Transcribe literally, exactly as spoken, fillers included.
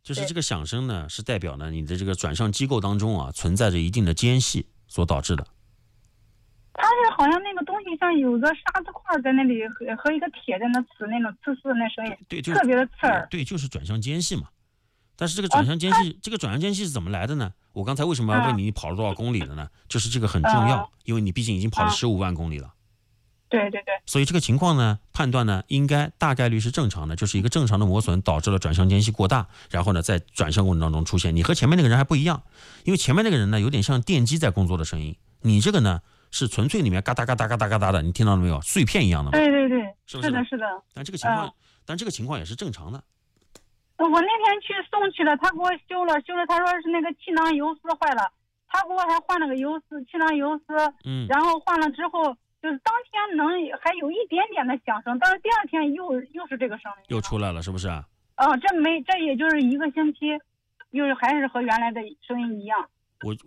就是这个响声呢，是代表呢你的这个转向机构当中啊存在着一定的间隙所导致的。 它是好像那个东西像有个沙子块在那里和和一个铁在那刺那种刺刺的那声音， 对，就是特别的刺耳。 对，就是转向间隙嘛。但是这个转向间隙，这个转向间隙是怎么来的呢？我刚才为什么要问你你跑了多少公里了呢？就是这个很重要，因为你毕竟已经跑了十五万公里了。 对对对。 所以这个情况呢，判断呢，应该大概率是正常的，就是一个正常的磨损导致了转向间隙过大，然后呢，在转向过程当中出现。你和前面那个人还不一样，因为前面那个人呢，有点像电机在工作的声音，你这个呢是纯粹里面嘎哒嘎哒嘎哒嘎哒的，你听到了没有？碎片一样的嘛。 对对对， 是不是？ 是的，是的。 但这个情况，嗯、但这个情况也是正常的。 我那天去送去了，他给我修了，修了，他说是那个气囊油丝坏了，他给我还换了个油丝，气囊油丝， 嗯， 然后换了之后，就是当天能还有一点点的响声，但是第二天又又是这个声音， 又出来了，是不是啊？ 哦，这没，这也就是一个星期，又是还是和原来的声音一样。 我